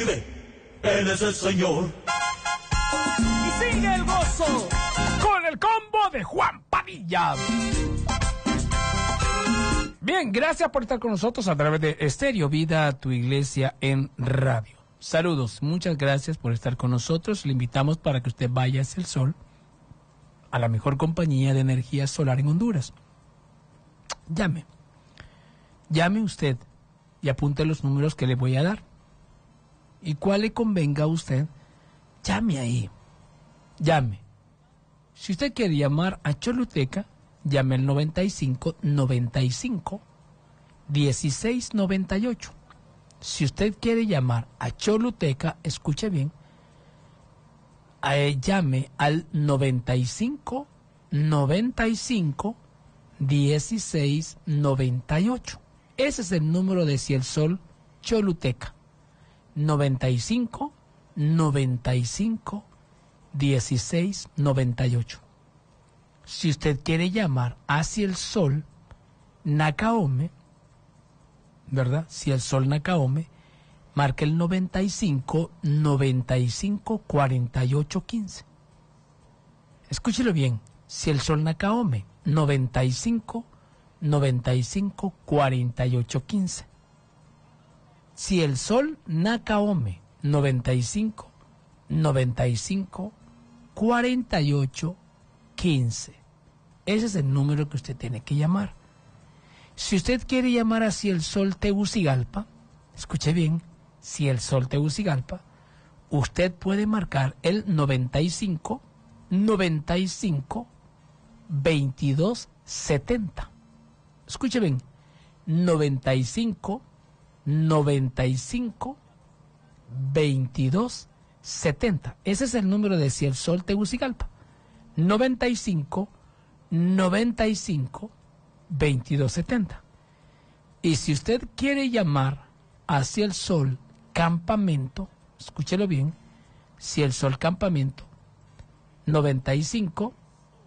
Él es el Señor. Y sigue el gozo con el combo de Juan Padilla. Bien, gracias por estar con nosotros a través de Estéreo Vida, tu iglesia en radio. Saludos, muchas gracias por estar con nosotros. Le invitamos para que usted vaya hacia el sol, a la mejor compañía de energía solar en Honduras. Llame usted y apunte los números que le voy a dar. Y cuál le convenga a usted, llame ahí. Llame. Si usted quiere llamar a Choluteca, llame al 95 95 16 98. Si usted quiere llamar a Choluteca, escuche bien, llame al 95 95 16 98. Ese es el número de Ciel Sol Choluteca. 95 95 16 98. Si usted quiere llamar hacia el Sol Nacaome, ¿verdad? Si el Sol Nacaome, marca el 95 95 48 15. Escúchelo bien. Si el Sol Nacaome, 95 95 48 15. Si el Sol Nacaome, 95 95 48 15. Ese es el número que usted tiene que llamar. Si usted quiere llamar hacia el Sol Tegucigalpa, escuche bien, si el Sol Tegucigalpa, usted puede marcar el 95 95 22 70. Escuche bien, 95 95 22 70. Ese es el número de Ciel Sol Tegucigalpa. 95 95 22 70. Y si usted quiere llamar hacia el Sol Campamento, escúchelo bien, si el Sol Campamento, 95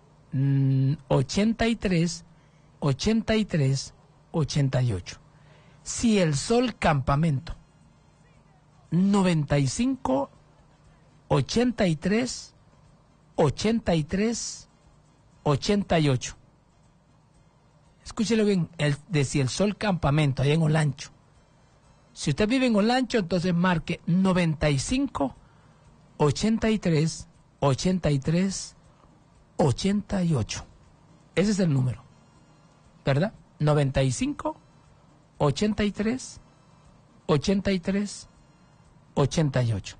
83 83 88. Si el Sol Campamento, 95 83 83 88. Escúchelo bien, el de Si el Sol Campamento, allá en Olancho. Si usted vive en Olancho, entonces marque 95 83 83 88. Ese es el número, ¿verdad? 95 83 83 88.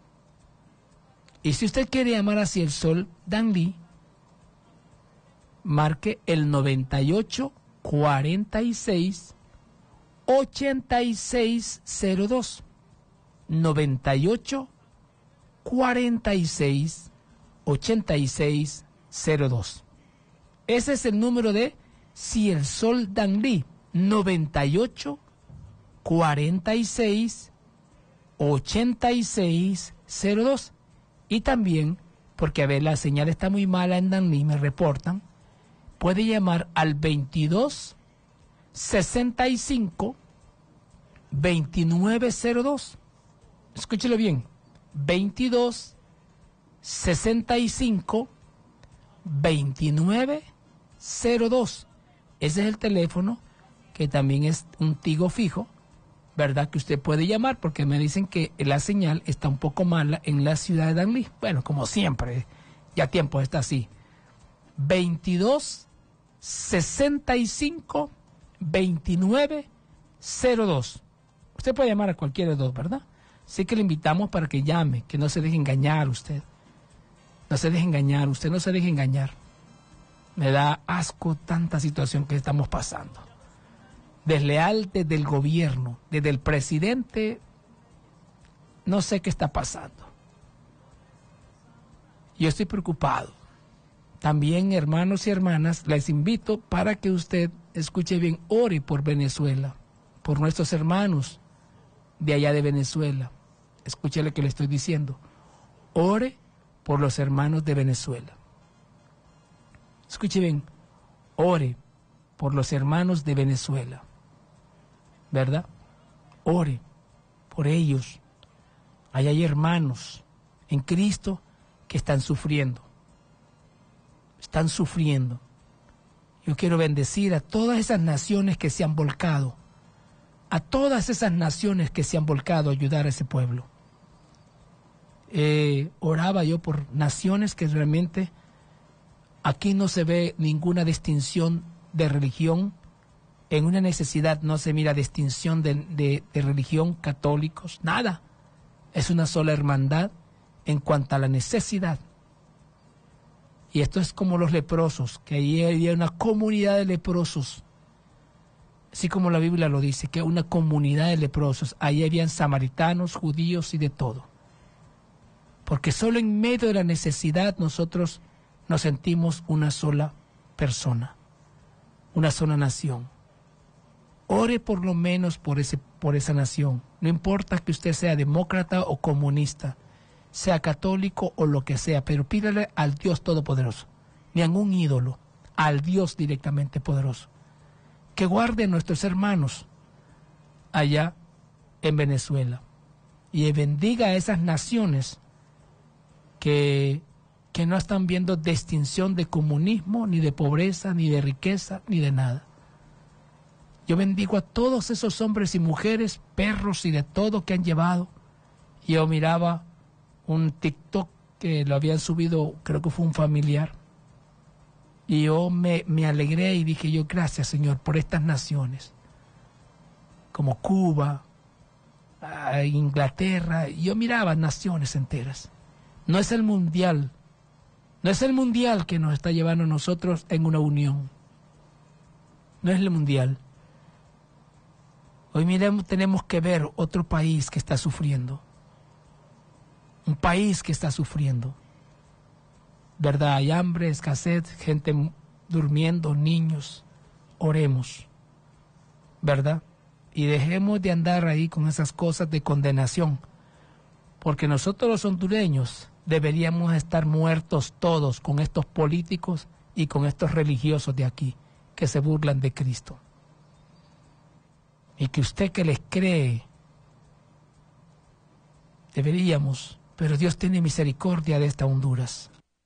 Y si usted quiere llamar hacia el Sol Danlí, marque el 98 46 86 02. 98 46 86 02. Ese es el número de Si el Sol Danlí, 98 46 86 02. Y también, porque a ver, la señal está muy mala en Danlí, me reportan, puede llamar al 22 65 2902. Escúchelo bien, 22 65 2902. Ese es el teléfono, que también es un Tigo fijo, ¿verdad? Que usted puede llamar, porque me dicen que la señal está un poco mala en la ciudad de Danlí. Bueno, como siempre, ya tiempo está así. 22 65 29 02. Usted puede llamar a cualquiera de dos, ¿verdad? Así que le invitamos para que llame, que no se deje engañar usted. No se deje engañar, usted no se deje engañar. Me da asco tanta situación que estamos pasando. Desleal desde el gobierno, desde el presidente, no sé qué está pasando. Yo estoy preocupado. También, hermanos y hermanas, les invito para que usted escuche bien, ore por Venezuela, por nuestros hermanos de allá de Venezuela. Escuche lo que le estoy diciendo. Ore por los hermanos de Venezuela. Escuche bien, ore por los hermanos de Venezuela, ¿verdad? Ore por ellos, Ahí hay hermanos en Cristo que están sufriendo. Están sufriendo. Yo quiero bendecir a todas esas naciones que se han volcado. A todas esas naciones que se han volcado a ayudar a ese pueblo. Oraba yo por naciones que realmente aquí no se ve ninguna distinción de religión. En una necesidad no se mira distinción de religión, católicos, nada. Es una sola hermandad en cuanto a la necesidad. Y esto es como los leprosos, que ahí había una comunidad de leprosos. Así como la Biblia lo dice, que una comunidad de leprosos. Ahí habían samaritanos, judíos y de todo. Porque solo en medio de la necesidad nosotros nos sentimos una sola persona, una sola nación. Ore por lo menos por esa nación. No importa que usted sea demócrata o comunista, sea católico o lo que sea, pero pídale al Dios Todopoderoso, ni a un ídolo, al Dios directamente poderoso, que guarde a nuestros hermanos allá en Venezuela y bendiga a esas naciones que no están viendo distinción de comunismo, ni de pobreza, ni de riqueza, ni de nada. Yo bendigo a todos esos hombres y mujeres, perros y de todo que han llevado. Yo miraba un TikTok que lo habían subido, creo que fue un familiar, y yo me alegré y dije yo, gracias Señor por estas naciones, como Cuba, Inglaterra. Yo miraba naciones enteras. No es el mundial, no es el mundial que nos está llevando a nosotros en una unión, no es el mundial. Hoy miremos, tenemos que ver otro país que está sufriendo. Un país que está sufriendo. ¿Verdad? Hay hambre, escasez, gente durmiendo, niños. Oremos. ¿Verdad? Y dejemos de andar ahí con esas cosas de condenación. Porque nosotros los hondureños deberíamos estar muertos todos con estos políticos y con estos religiosos de aquí que se burlan de Cristo. Y que usted que les cree, deberíamos, pero Dios tiene misericordia de esta Honduras.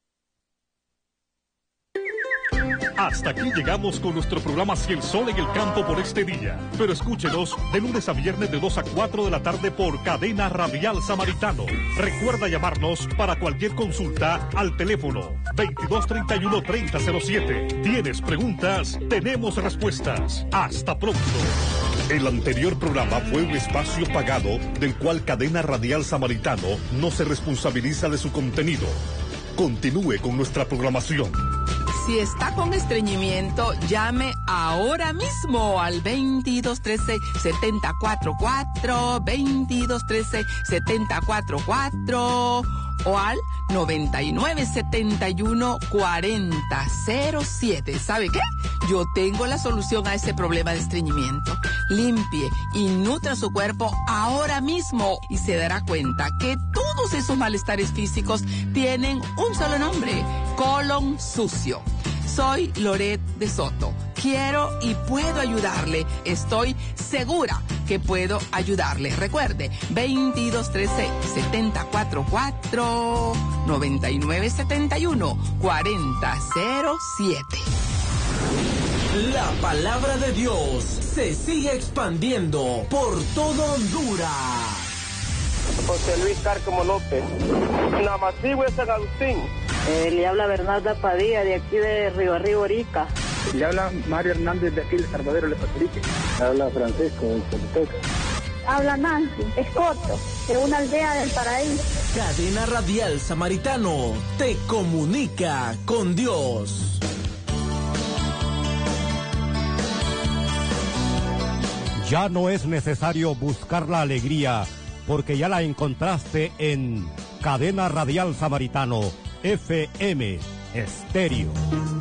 Hasta aquí llegamos con nuestro programa Si el Sol en el Campo por este día. Pero escúchenos de lunes a viernes de 2 a 4 de la tarde por Cadena Radial Samaritano. Recuerda llamarnos para cualquier consulta al teléfono 2231-3007. ¿Tienes preguntas? Tenemos respuestas. Hasta pronto. El anterior programa fue un espacio pagado del cual Cadena Radial Samaritano no se responsabiliza de su contenido. Continúe con nuestra programación. Si está con estreñimiento, llame ahora mismo al 2213-744, 2213-744 o al 9971-4007. ¿Sabe qué? Yo tengo la solución a ese problema de estreñimiento. Limpie y nutra su cuerpo ahora mismo y se dará cuenta que todos esos malestares físicos tienen un solo nombre: colon sucio. Soy Loret de Soto. Quiero y puedo ayudarle. Estoy segura que puedo ayudarle. Recuerde, 2213-744, 9971-4007. La palabra de Dios se sigue expandiendo por todo Honduras. José Luis Cárcamo López, Namacigüe de San Agustín. Le habla Bernarda Padilla, de aquí de Río Arriba, Orica. Le habla Mario Hernández, de aquí de Salvador, Le Patrique. Habla Francisco, de Choluteca. Habla Nancy Escoto, de una aldea del Paraíso. Cadena Radial Samaritano te comunica con Dios. Ya no es necesario buscar la alegría, porque ya la encontraste en Cadena Radial Samaritano, FM Estéreo.